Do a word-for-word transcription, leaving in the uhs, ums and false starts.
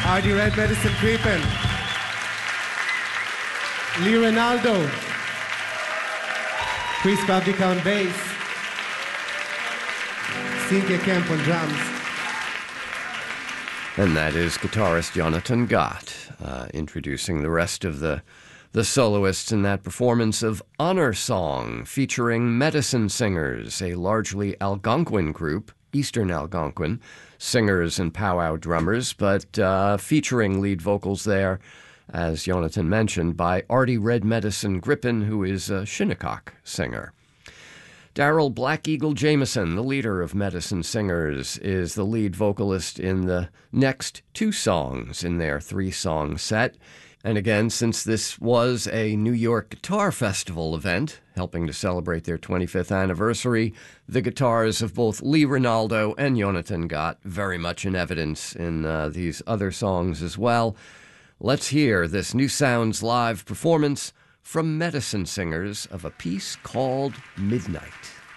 R D Red Medicine creeping. Lee Ronaldo. Chris Pavlik on bass. Cynthia Kemp on drums. And that is guitarist Jonathan Gott, uh, introducing the rest of the the soloists in that performance of Honor Song, featuring Medicine Singers, a largely Algonquin group, Eastern Algonquin, singers and powwow drummers, but uh, featuring lead vocals there, as Jonathan mentioned, by Artie Red Medicine Grippin, who is a Shinnecock singer. Daryl Black Eagle Jameson, the leader of Medicine Singers, is the lead vocalist in the next two songs in their three-song set. And again, since this was a New York Guitar Festival event, helping to celebrate their twenty-fifth anniversary, the guitars of both Lee Ronaldo and Jonathan Gott very much in evidence in uh, these other songs as well. Let's hear this New Sounds live performance from Medicine Singers of a piece called Midnight.